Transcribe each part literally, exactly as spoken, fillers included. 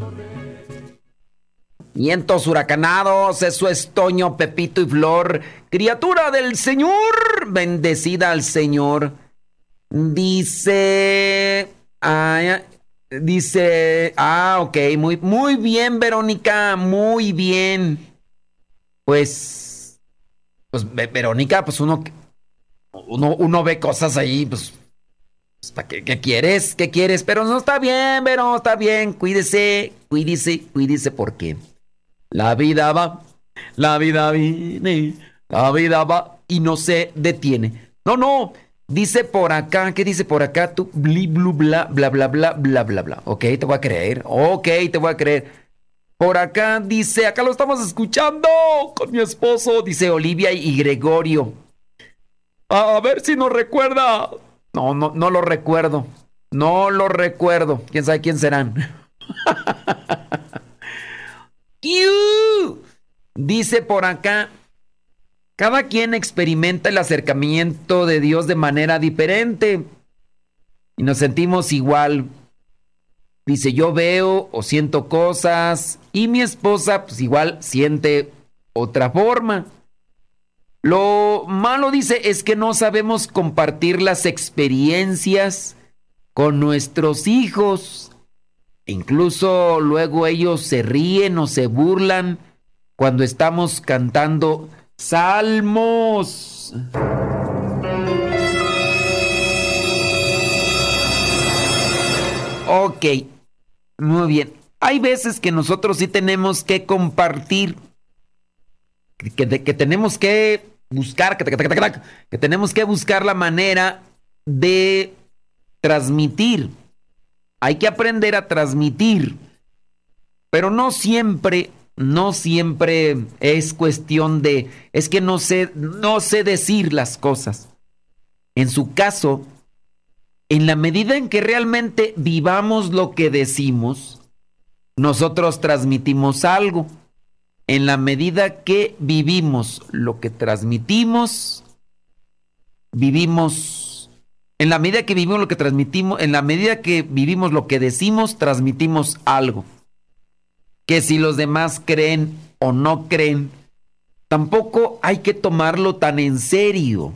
Vientos huracanados, eso es Toño, Pepito y Flor. Criatura del Señor, bendecida al Señor. Dice... Ah, dice... Ah, ok, muy, muy bien, Verónica, muy bien. Pues... Pues, Verónica, pues uno... Uno, uno ve cosas ahí, pues... pues ¿para qué, qué quieres? ¿Qué quieres? Pero no está bien, Vero, está bien. Cuídese, cuídese, cuídese, porque... La vida va, la vida viene, la vida va y no se detiene. No, no, dice por acá, ¿qué dice por acá? Tú, bli, blu, bla, bla, bla, bla, bla, bla, bla. Ok, te voy a creer, ok, te voy a creer. Por acá dice, acá lo estamos escuchando con mi esposo, dice Olivia y Gregorio. A, a ver si nos recuerda. No, no, no lo recuerdo, no lo recuerdo. ¿Quién sabe quién serán? Dice por acá, cada quien experimenta el acercamiento de Dios de manera diferente y nos sentimos igual. Dice, yo veo o siento cosas y mi esposa pues igual siente otra forma. Lo malo, dice, es que no sabemos compartir las experiencias con nuestros hijos. Incluso luego ellos se ríen o se burlan cuando estamos cantando salmos. Ok, muy bien. Hay veces que nosotros sí tenemos que compartir, que, que, que tenemos que buscar, que, que, que, que tenemos que buscar la manera de transmitir. Hay que aprender a transmitir, pero no siempre, no siempre es cuestión de, es que no sé, no sé decir las cosas. En su caso, en la medida en que realmente vivamos lo que decimos, nosotros transmitimos algo. En la medida que vivimos lo que transmitimos, vivimos... En la medida que vivimos lo que transmitimos, en la medida que vivimos lo que decimos, transmitimos algo. Que si los demás creen o no creen, tampoco hay que tomarlo tan en serio.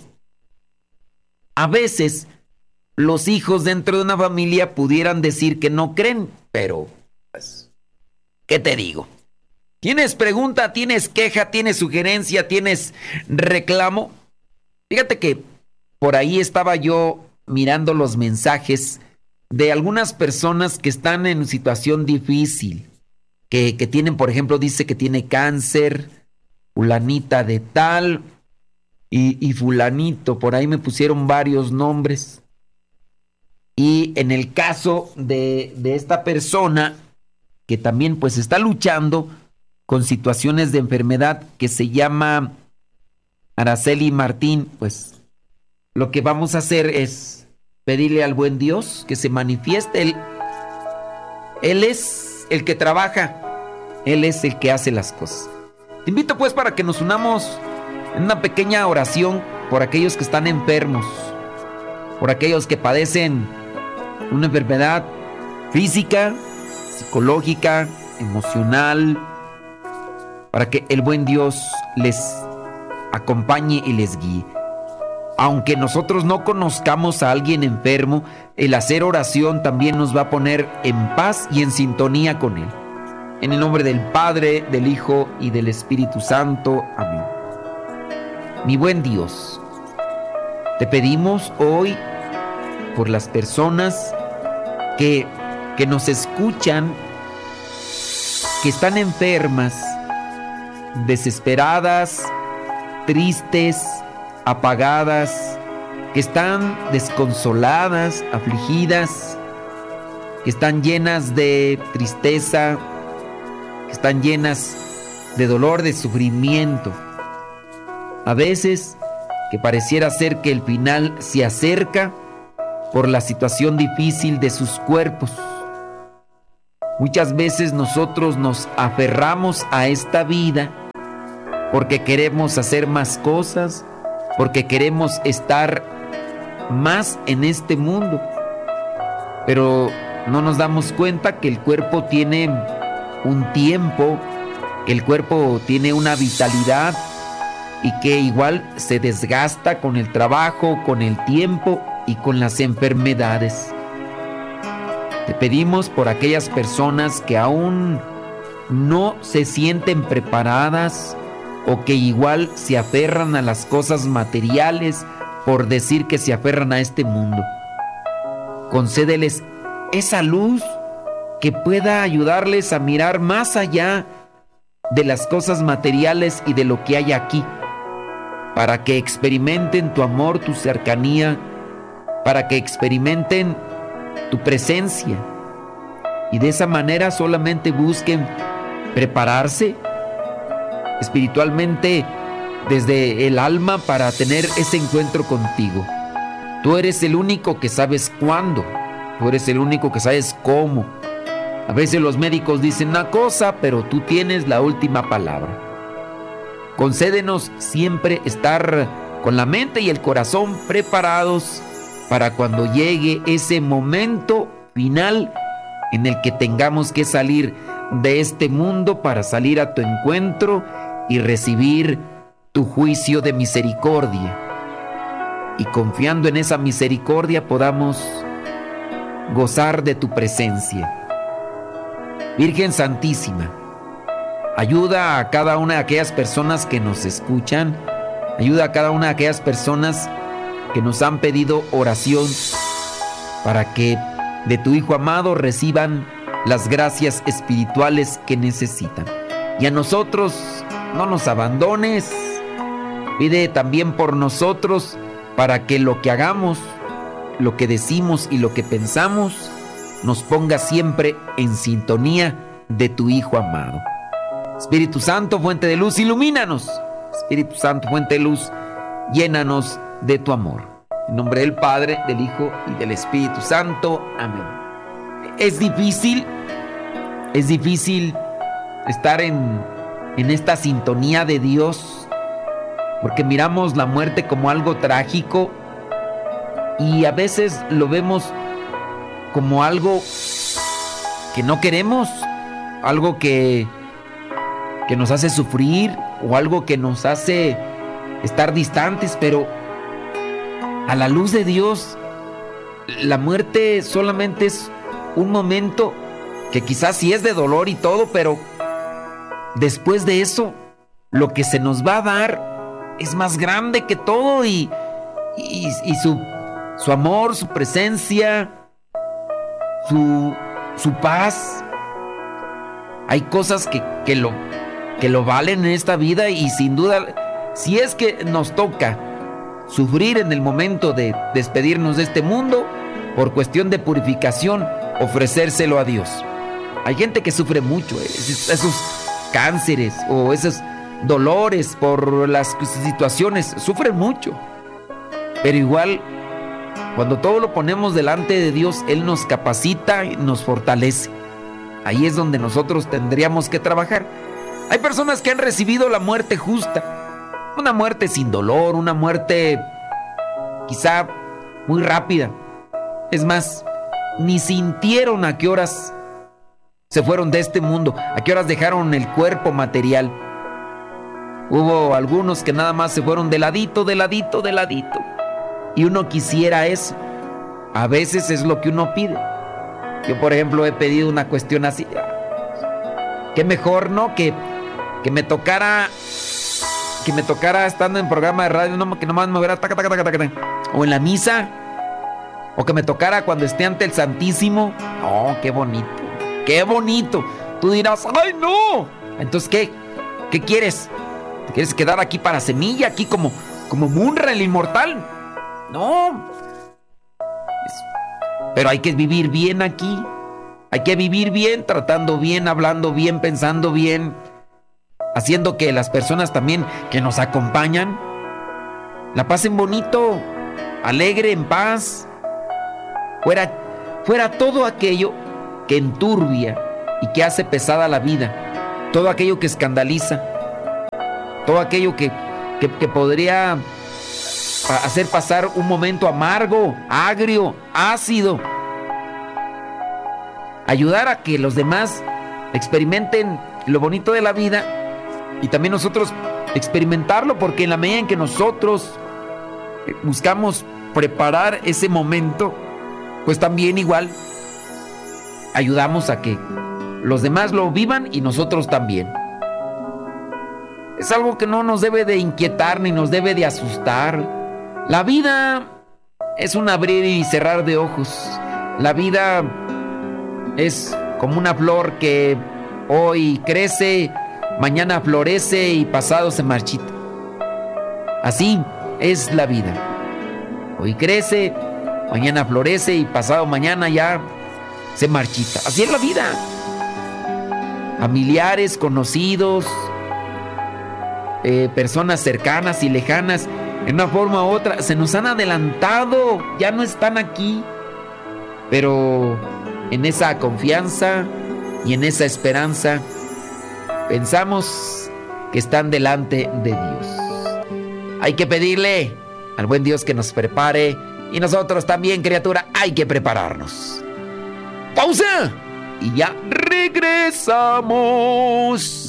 A veces, los hijos dentro de una familia pudieran decir que no creen, pero, pues, ¿qué te digo? ¿Tienes pregunta? ¿Tienes queja? ¿Tienes sugerencia? ¿Tienes reclamo? Fíjate que por ahí estaba yo mirando los mensajes de algunas personas que están en situación difícil, que, que tienen, por ejemplo, dice que tiene cáncer, fulanita de tal y, y fulanito, por ahí me pusieron varios nombres. Y en el caso de, de esta persona, que también pues está luchando con situaciones de enfermedad, que se llama Araceli Martín, pues lo que vamos a hacer es pedirle al buen Dios que se manifieste. Él, él es el que trabaja, Él es el que hace las cosas. Te invito pues para que nos unamos en una pequeña oración por aquellos que están enfermos, por aquellos que padecen una enfermedad física, psicológica, emocional, para que el buen Dios les acompañe y les guíe. Aunque nosotros no conozcamos a alguien enfermo, el hacer oración también nos va a poner en paz y en sintonía con Él. En el nombre del Padre, del Hijo y del Espíritu Santo. Amén. Mi buen Dios, te pedimos hoy por las personas que, que nos escuchan, que están enfermas, desesperadas, tristes, apagadas, que están desconsoladas, afligidas, que están llenas de tristeza, que están llenas de dolor, de sufrimiento. A veces que pareciera ser que el final se acerca por la situación difícil de sus cuerpos. Muchas veces nosotros nos aferramos a esta vida porque queremos hacer más cosas, porque queremos estar más en este mundo. Pero no nos damos cuenta que el cuerpo tiene un tiempo, que el cuerpo tiene una vitalidad y que igual se desgasta con el trabajo, con el tiempo y con las enfermedades. Te pedimos por aquellas personas que aún no se sienten preparadas o que igual se aferran a las cosas materiales por decir que se aferran a este mundo. Concédeles esa luz que pueda ayudarles a mirar más allá de las cosas materiales y de lo que hay aquí, para que experimenten tu amor, tu cercanía, para que experimenten tu presencia y de esa manera solamente busquen prepararse espiritualmente desde el alma para tener ese encuentro contigo. Tú eres el único que sabes cuándo, tú eres el único que sabes cómo. A veces los médicos dicen una cosa, pero tú tienes la última palabra. Concédenos siempre estar con la mente y el corazón preparados para cuando llegue ese momento final en el que tengamos que salir de este mundo para salir a tu encuentro y recibir tu juicio de misericordia. Y confiando en esa misericordia podamos gozar de tu presencia. Virgen Santísima, ayuda a cada una de aquellas personas que nos escuchan, ayuda a cada una de aquellas personas que nos han pedido oración para que de tu Hijo amado reciban las gracias espirituales que necesitan. Y a nosotros no nos abandones, pide también por nosotros para que lo que hagamos, lo que decimos y lo que pensamos nos ponga siempre en sintonía de tu Hijo amado. Espíritu Santo, fuente de luz, ilumínanos. Espíritu Santo, fuente de luz, llénanos de tu amor. En nombre del Padre, del Hijo y del Espíritu Santo. Amén. Es difícil, es difícil estar en, en esta sintonía de Dios, porque miramos la muerte como algo trágico y a veces lo vemos como algo que no queremos, algo que, que nos hace sufrir o algo que nos hace estar distantes, pero a la luz de Dios, la muerte solamente es un momento que quizás sí es de dolor y todo, pero después de eso, lo que se nos va a dar es más grande que todo y, y, y su, su amor, su presencia, su, su paz. Hay cosas que, que, lo, que lo valen en esta vida y sin duda, si es que nos toca sufrir en el momento de despedirnos de este mundo, por cuestión de purificación, ofrecérselo a Dios. Hay gente que sufre mucho, eh, esos cánceres o esos dolores por las situaciones, sufren mucho. Pero igual, cuando todo lo ponemos delante de Dios, Él nos capacita y nos fortalece. Ahí es donde nosotros tendríamos que trabajar. Hay personas que han recibido la muerte justa, una muerte sin dolor, una muerte quizá muy rápida. Es más, ni sintieron a qué horas se fueron de este mundo, a qué horas dejaron el cuerpo material. Hubo algunos que nada más se fueron de ladito, de ladito, de ladito. Y uno quisiera eso. A veces es lo que uno pide. Yo, por ejemplo, he pedido una cuestión así. Qué mejor, ¿no? Que, que me tocara... que me tocara estando en programa de radio, no, que nomás me hubiera taca, taca, taca, taca, o en la misa, o que me tocara cuando esté ante el Santísimo. Oh, qué bonito, qué bonito. Tú dirás, ¡ay, no! Entonces, ¿qué? ¿Qué quieres? ¿Te quieres quedar aquí para semilla, aquí como, como Munra, el inmortal? No. Es, pero hay que vivir bien aquí. Hay que vivir bien, tratando bien, hablando bien, pensando bien, haciendo que las personas también que nos acompañan la pasen bonito, alegre, en paz. Fuera, fuera todo aquello que enturbia y que hace pesada la vida, todo aquello que escandaliza, todo aquello que, que, que podría hacer pasar un momento amargo, agrio, ácido. ayudar a que los demás experimenten lo bonito de la vida y también nosotros experimentarlo, porque en la medida en que nosotros buscamos preparar ese momento, pues también igual ayudamos a que los demás lo vivan y nosotros también. Es algo que no nos debe de inquietar ni nos debe de asustar. La vida es un abrir y cerrar de ojos. La vida es como una flor que hoy crece, mañana florece y pasado se marchita. Así es la vida. Hoy crece, mañana florece y pasado mañana ya se marchita. Así es la vida. Familiares, conocidos, eh, personas cercanas y lejanas, en una forma u otra, se nos han adelantado, ya no están aquí. Pero en esa confianza y en esa esperanza, pensamos que están delante de Dios. Hay que pedirle al buen Dios que nos prepare y nosotros también, criatura, hay que prepararnos. ¡Pausa! Y ya regresamos.